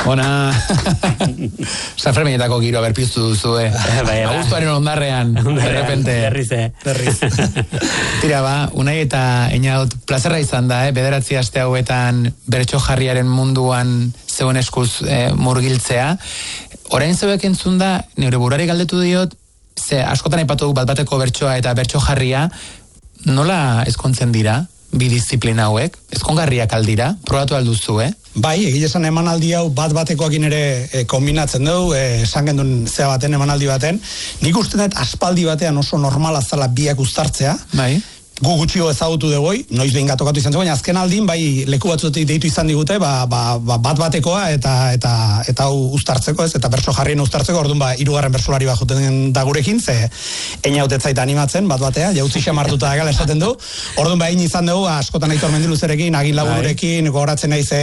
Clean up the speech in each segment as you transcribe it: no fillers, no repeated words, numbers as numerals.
Ona. San Ferminetako giro berpiztu duzu, Augustuaren ondarrean, berrepente. Berriz. Tira, Unai eta Einaut, plazerra izan da, bederatzi aste hauetan bertso jarriaren munduan zeuen eskuz murgiltzea. Orain zeuek entzun da, neure burari galdetu diot, ze askotan aipatu bat-bateko bertsoa eta bertso jarria, nola ezkontzen dira, bi disiplina hauek? Ezkongarriak aldira? Probatu alduzu, Bai, egile esan emanaldi hau bat-batekoakin ere kombinatzen dugu, esan gendun zea baten emanaldi baten. Nik uste dut aspaldi batean oso normala zala biak uztartzea. Bai. Gu gutxio ezagutu degoi, noiz behin gatokatu izan zuen, baina azken aldin, bai, leku batzuetik deitu izan digute, bat-batekoa eta hau uztartzeko ez, eta bertso jarrien uztartzeko, orduan hirugarren bertsolari bat joten da gurekin, ze Einaut ez zait animatzen, bat-batea, jautzi xamartuta da gala esaten du, orduan egin izan dugu, askotan Aitor Mendiluzerekin, Agin Lagurekin, gogoratzen naiz,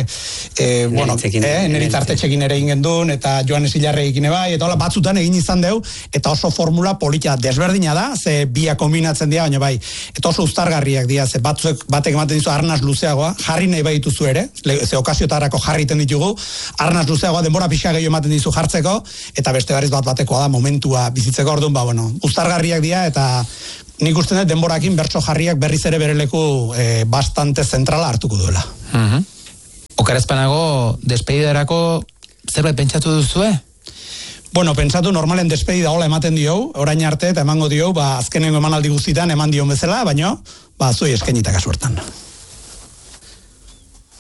Neritz Artetxekin ere egin gendun, eta Joanes Ilarrekin bai, eta hola batzutan egin izan dugu, eta oso formula polita desberdina da, ze biak kombinatzen dira, baina bai, eta oso uztargarriak dira, ze batek ematen dizu arnaz luzeagoa, jarri nahi bai dituzu ere, ze okaziotarako jarriten ditugu, arnaz luzeagoa denbora pixa gehiago ematen dizu jartzeko, eta beste berriz bat-batekoa da momentua bizitzeko, orduan, uztargarriak dira, eta nik uste dut denborakin bertso jarriak berriz ere bere leku bastante zentrala hartuko duela. Okarezpanago, despedidarako zerbait pentsatu duzue? Pentsatu normalen despedida hola ematen dio, orain arte eta emango dio, azkenengo emanaldi guztitan eman dion bezala, baina, zuei eskenita kasu hortan.